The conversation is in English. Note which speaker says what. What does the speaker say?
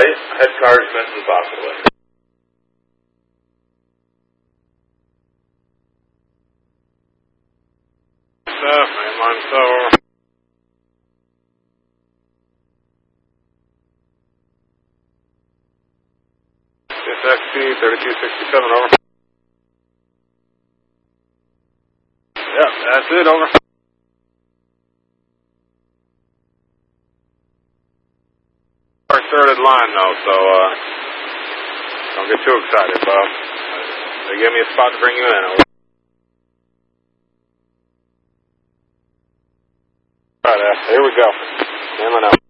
Speaker 1: right, head cars missing possibly. Mainline 7. XP 3267, over. Yep, that's it, over. Started line though, so don't get too excited, Bob. They gave me a spot to bring you in, over. Alright, here we go. Inland out.